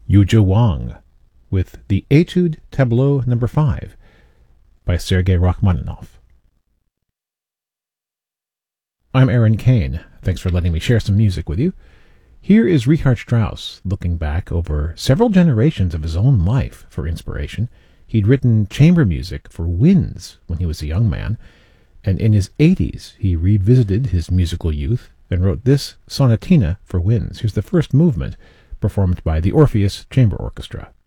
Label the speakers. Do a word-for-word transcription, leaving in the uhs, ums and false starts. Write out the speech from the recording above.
Speaker 1: Yuzhi Wang with the Etude Tableau number five by Sergei Rachmaninoff. I'm Aaron Kane. Thanks for letting me share some music with you. Here is Richard Strauss looking back over several generations of his own life for inspiration. He'd written chamber music for winds when he was a young man, and in his eighties he revisited his musical youth and wrote this sonatina for winds. Here's the first movement, performed by the Orpheus Chamber Orchestra.